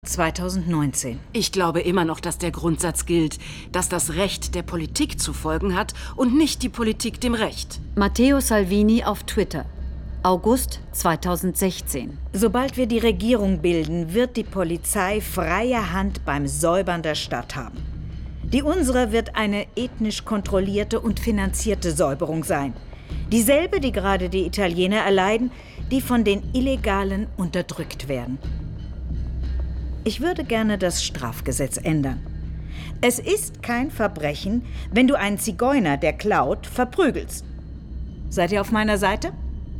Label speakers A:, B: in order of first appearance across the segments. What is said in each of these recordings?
A: 2019.
B: Ich glaube immer noch, dass der Grundsatz gilt, dass das Recht der Politik zu folgen hat und nicht die Politik dem Recht.
C: Matteo Salvini auf Twitter. August 2016.
A: Sobald wir die Regierung bilden, wird die Polizei freie Hand beim Säubern der Stadt haben. Die unsere wird eine ethnisch kontrollierte und finanzierte Säuberung sein. Dieselbe, die gerade die Italiener erleiden, die von den Illegalen unterdrückt werden. Ich würde gerne das Strafgesetz ändern. Es ist kein Verbrechen, wenn du einen Zigeuner, der klaut, verprügelst. Seid ihr auf meiner Seite?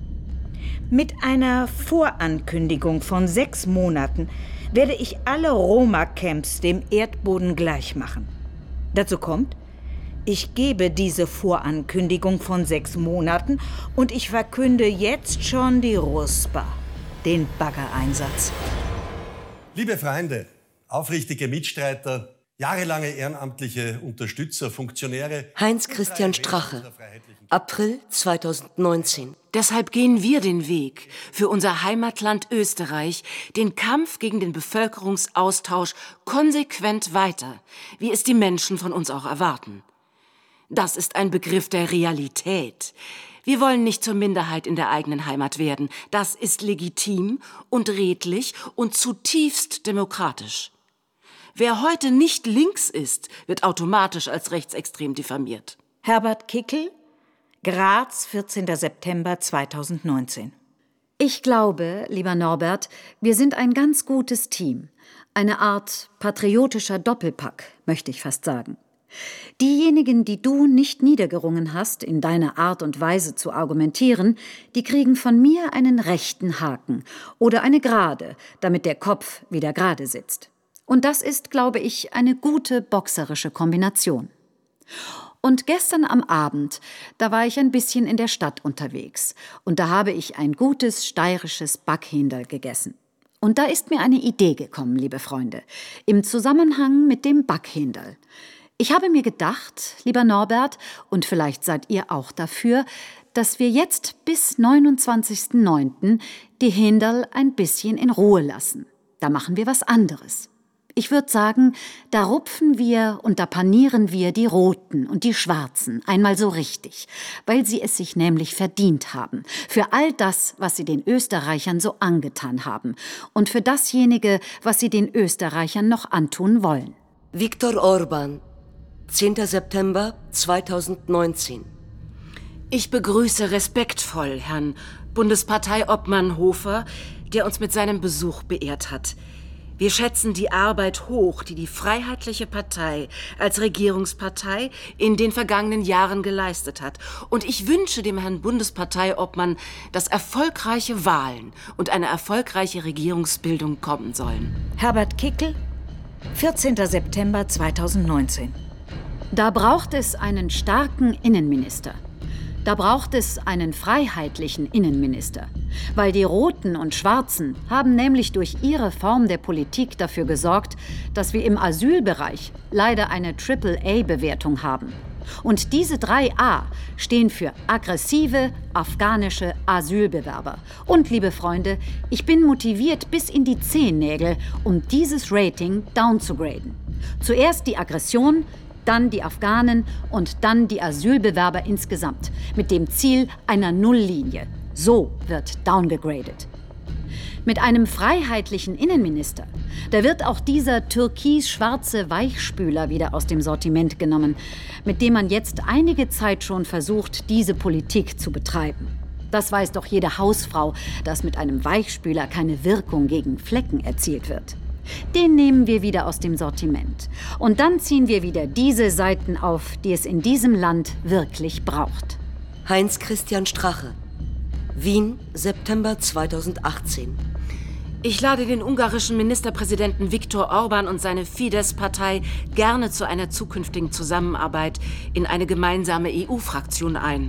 A: Mit einer Vorankündigung von 6 Monaten werde ich alle Roma-Camps dem Erdboden gleich machen. Dazu kommt, ich gebe diese Vorankündigung von 6 Monaten und ich verkünde jetzt schon die Ruspa, den Baggereinsatz.
D: Liebe Freunde, aufrichtige Mitstreiter, jahrelange ehrenamtliche Unterstützer, Funktionäre.
E: Heinz-Christian Strache, April 2019.
B: Deshalb gehen wir den Weg für unser Heimatland Österreich, den Kampf gegen den Bevölkerungsaustausch konsequent weiter, wie es die Menschen von uns auch erwarten. Das ist ein Begriff der Realität. Wir wollen nicht zur Minderheit in der eigenen Heimat werden. Das ist legitim und redlich und zutiefst demokratisch. Wer heute nicht links ist, wird automatisch als rechtsextrem diffamiert.
A: Herbert Kickl, Graz, 14. September 2019.
C: Ich glaube, lieber Norbert, wir sind ein ganz gutes Team. Eine Art patriotischer Doppelpack, möchte ich fast sagen. Diejenigen, die du nicht niedergerungen hast, in deiner Art und Weise zu argumentieren, die kriegen von mir einen rechten Haken oder eine Gerade, damit der Kopf wieder gerade sitzt. Und das ist, glaube ich, eine gute boxerische Kombination. Und gestern am Abend, da war ich ein bisschen in der Stadt unterwegs und da habe ich ein gutes steirisches Backhändel gegessen. Und da ist mir eine Idee gekommen, liebe Freunde, im Zusammenhang mit dem Backhändel. Ich habe mir gedacht, lieber Norbert, und vielleicht seid ihr auch dafür, dass wir jetzt bis 29.09. die Händel ein bisschen in Ruhe lassen. Da machen wir was anderes. Ich würde sagen, da rupfen wir und da panieren wir die Roten und die Schwarzen einmal so richtig, weil sie es sich nämlich verdient haben. Für all das, was sie den Österreichern so angetan haben und für dasjenige, was sie den Österreichern noch antun wollen.
E: Viktor Orban, 10. September 2019.
B: Ich begrüße respektvoll Herrn Bundesparteiobmann Hofer, der uns mit seinem Besuch beehrt hat. Wir schätzen die Arbeit hoch, die die Freiheitliche Partei als Regierungspartei in den vergangenen Jahren geleistet hat. Und ich wünsche dem Herrn Bundesparteiobmann, dass erfolgreiche Wahlen und eine erfolgreiche Regierungsbildung kommen sollen.
A: Herbert Kickl, 14. September 2019.
C: Da braucht es einen starken Innenminister. Da braucht es einen freiheitlichen Innenminister. Weil die Roten und Schwarzen haben nämlich durch ihre Form der Politik dafür gesorgt, dass wir im Asylbereich leider eine AAA-Bewertung haben. Und diese 3A stehen für aggressive afghanische Asylbewerber. Und, liebe Freunde, ich bin motiviert bis in die Zehennägel, um dieses Rating downzugraden. Zuerst die Aggression, dann die Afghanen und dann die Asylbewerber insgesamt, mit dem Ziel einer Nulllinie. So wird downgegradet. Mit einem freiheitlichen Innenminister, da wird auch dieser türkis-schwarze Weichspüler wieder aus dem Sortiment genommen, mit dem man jetzt einige Zeit schon versucht, diese Politik zu betreiben. Das weiß doch jede Hausfrau, dass mit einem Weichspüler keine Wirkung gegen Flecken erzielt wird. Den nehmen wir wieder aus dem Sortiment. Und dann ziehen wir wieder diese Seiten auf, die es in diesem Land wirklich braucht.
E: Heinz-Christian Strache, Wien, September 2018.
B: Ich lade den ungarischen Ministerpräsidenten Viktor Orban und seine Fidesz-Partei gerne zu einer zukünftigen Zusammenarbeit in eine gemeinsame EU-Fraktion ein.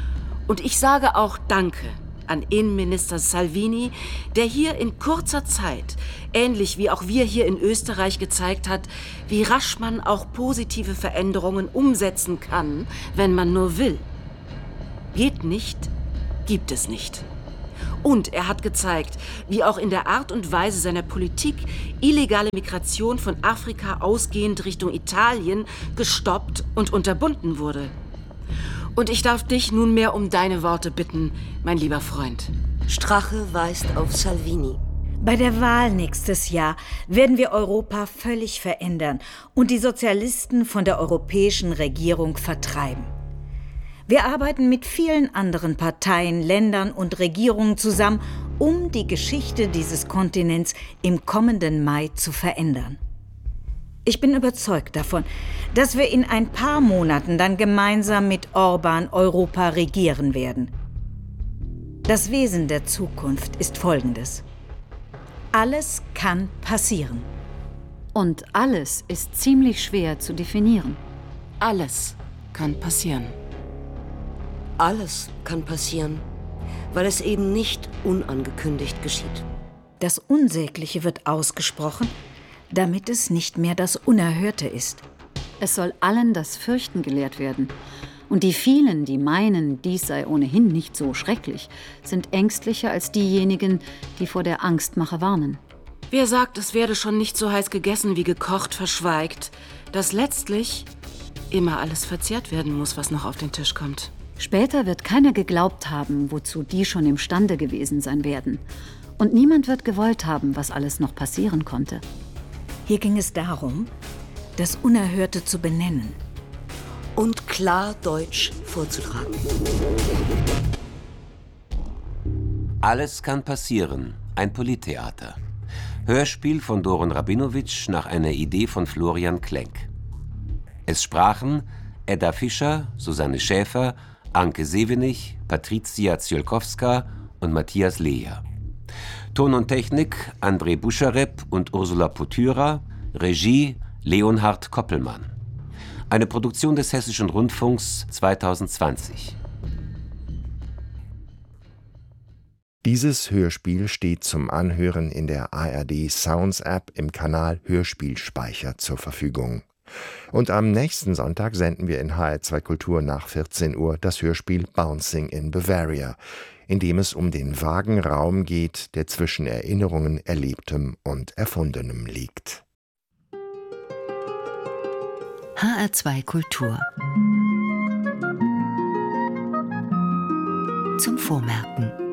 B: Und ich sage auch Danke an Innenminister Salvini, der hier in kurzer Zeit, ähnlich wie auch wir hier in Österreich gezeigt hat, wie rasch man auch positive Veränderungen umsetzen kann, wenn man nur will. Geht nicht, gibt es nicht. Und er hat gezeigt, wie auch in der Art und Weise seiner Politik illegale Migration von Afrika ausgehend Richtung Italien gestoppt und unterbunden wurde. Und ich darf dich nunmehr um deine Worte bitten, mein lieber Freund.
E: Strache weist auf Salvini.
A: Bei der Wahl nächstes Jahr werden wir Europa völlig verändern und die Sozialisten von der europäischen Regierung vertreiben. Wir arbeiten mit vielen anderen Parteien, Ländern und Regierungen zusammen, um die Geschichte dieses Kontinents im kommenden Mai zu verändern. Ich bin überzeugt davon, dass wir in ein paar Monaten dann gemeinsam mit Orban Europa regieren werden. Das Wesen der Zukunft ist folgendes: Alles kann passieren.
C: Und alles ist ziemlich schwer zu definieren.
B: Alles kann passieren.
E: Alles kann passieren, weil es eben nicht unangekündigt geschieht.
A: Das Unsägliche wird ausgesprochen, damit es nicht mehr das Unerhörte ist.
C: Es soll allen das Fürchten gelehrt werden. Und die vielen, die meinen, dies sei ohnehin nicht so schrecklich, sind ängstlicher als diejenigen, die vor der Angstmache warnen.
B: Wer sagt, es werde schon nicht so heiß gegessen wie gekocht, verschweigt, dass letztlich immer alles verzehrt werden muss, was noch auf den Tisch kommt.
C: Später wird keiner geglaubt haben, wozu die schon imstande gewesen sein werden. Und niemand wird gewollt haben, was alles noch passieren konnte.
A: Hier ging es darum, das Unerhörte zu benennen.
E: Und klar Deutsch vorzutragen.
F: Alles kann passieren. Ein Polittheater. Hörspiel von Doron Rabinowitsch nach einer Idee von Florian Klenk. Es sprachen Edda Fischer, Susanne Schäfer, Anke Sevenich, Patricia Ziolkowska und Matthias Leher. Ton und Technik André Buscharep und Ursula Potyra, Regie Leonhard Koppelmann. Eine Produktion des Hessischen Rundfunks 2020.
G: Dieses Hörspiel steht zum Anhören in der ARD Sounds App im Kanal Hörspielspeicher zur Verfügung. Und am nächsten Sonntag senden wir in HR2 Kultur nach 14 Uhr das Hörspiel Bouncing in Bavaria, in dem es um den vagen Raum geht, der zwischen Erinnerungen, Erlebtem und Erfundenem liegt.
H: HR2 Kultur. Zum Vormerken.